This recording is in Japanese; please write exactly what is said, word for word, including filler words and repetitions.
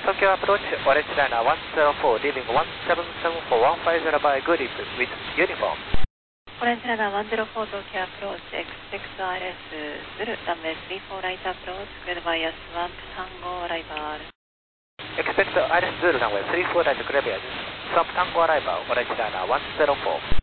Tokyo approach, orange liner one zero four, leaving one seven seven four one five zero by Goodip with uniform. オレンジラナーワンゼロフォー東京アプローチ エックスシックスアールエス ズルランウェイスリーフォーライトアプローチクレルバイアスワンタンゴアライバール Expect Iris Zulu runway three four right clear swamp tango arrival, orange liner one zero four.